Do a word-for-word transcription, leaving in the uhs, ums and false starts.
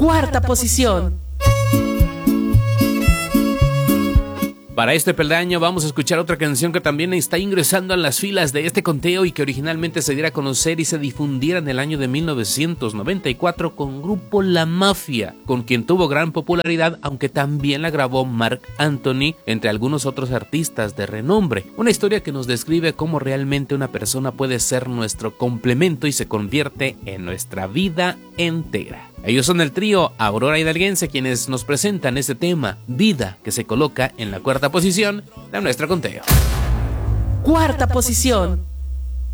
Cuarta posición. Para este peldaño vamos a escuchar otra canción que también está ingresando en las filas de este conteo y que originalmente se diera a conocer y se difundiera en el año de mil novecientos noventa y cuatro con grupo La Mafia, con quien tuvo gran popularidad, aunque también la grabó Marc Anthony, entre algunos otros artistas de renombre. Una historia que nos describe cómo realmente una persona puede ser nuestro complemento y se convierte en nuestra vida entera. Ellos son el trío Aurora Hidalguense quienes nos presentan este tema, Vida, que se coloca en la cuarta posición de nuestro conteo. Cuarta posición.